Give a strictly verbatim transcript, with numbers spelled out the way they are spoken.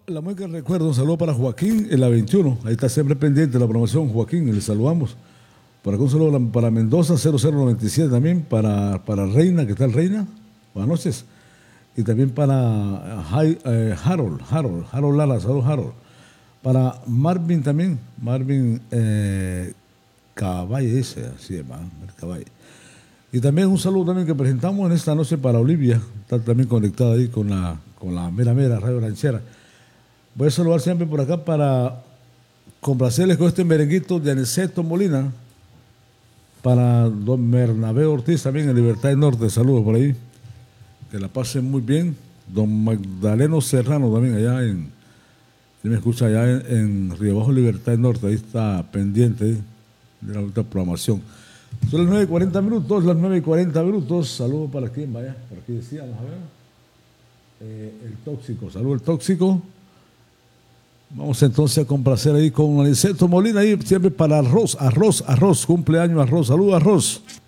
La música recuerdo, un saludo para Joaquín en la veintiuno. Ahí está siempre pendiente la promoción, Joaquín, y le saludamos. Por acá un saludo para Mendoza, cero cero noventa y siete también, para, para Reina, ¿qué tal Reina? Buenas noches. Y también para Jai- eh, Harold, Harold, Harold Lara, saludos Harold. Para Marvin también, Marvin eh, Caballe, ese, así es, Caballe. Y también un saludo también que presentamos en esta noche para Olivia, está también conectada ahí con la, con la mera mera Radio Ranchera. Voy a saludar siempre por acá para complacerles con este merenguito de Aniceto Molina, para don Bernabé Ortiz también en Libertad del Norte, saludos por ahí, que la pasen muy bien. Don Magdaleno Serrano también allá en, él me escucha allá en, en Río Bajo Libertad del Norte, ahí está pendiente ahí de la última programación. Son las nueve y cuarenta minutos, las nueve y cuarenta minutos, saludos para quién, vaya, por aquí decíamos, a ver, eh, el tóxico, saludos el tóxico. Vamos entonces a complacer ahí con Aniceto Molina, ahí siempre para arroz, arroz, arroz, cumpleaños arroz, saludos arroz.